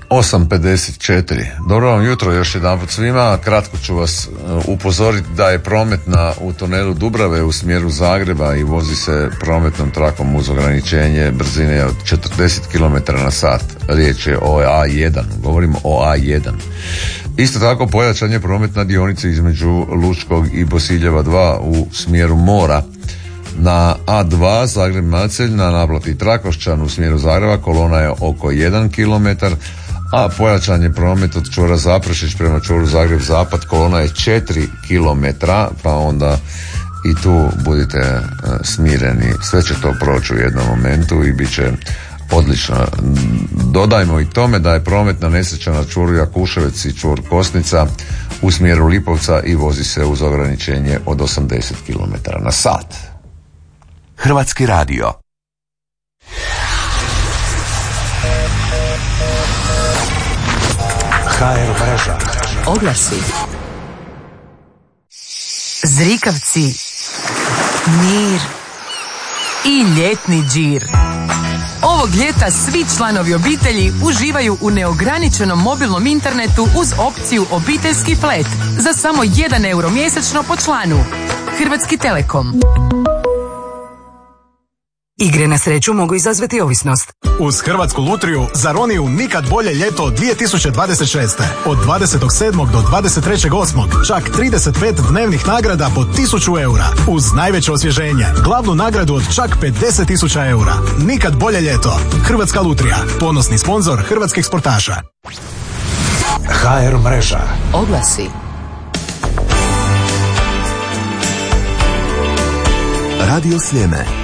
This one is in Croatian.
8:54. Dobro vam jutro još jedanput svima. Kratko ću vas upozoriti da je prometna u tunelu Dubrave u smjeru Zagreba i vozi se prometnom trakom uz ograničenje brzine od 40 km/h. Riječ je o A1, govorimo o A1. Isto tako pojačan je promet na dionici između Lučkog i Bosiljeva 2 u smjeru mora. Na A2 Zagreb-Macelj na naplati Trakošćan u smjeru Zagreba kolona je oko 1 km, a pojačan je promet od čvora Zaprešić prema čvoru Zagreb-Zapad, kolona je 4 km, pa onda i tu budite smireni, sve će to proći u jednom momentu i bit će odlično. Dodajmo i tome da je prometna nesreća na čvoru Jakuševec i čvor Kosnica u smjeru Lipovca i vozi se uz ograničenje od 80 km/h. Hrvatski radio. HR mreža. Oglasi. Zrikavci. Mir. I ljetni džir. Ovog ljeta svi članovi obitelji uživaju u neograničenom mobilnom internetu uz opciju obiteljski flat za samo 1 euro mjesečno po članu. Hrvatski Telekom. Igre na sreću mogu izazvati ovisnost. Uz Hrvatsku lutriju za Roniju nikad bolje ljeto 2026. Od 27. do 23.8. čak 35 dnevnih nagrada po 1000 eura. Uz najveće osvježenje, glavnu nagradu od čak 50.000 eura. Nikad bolje ljeto. Hrvatska lutrija, ponosni sponzor hrvatskih sportaša. HR mreža. Oglasi. Radio Sljeme.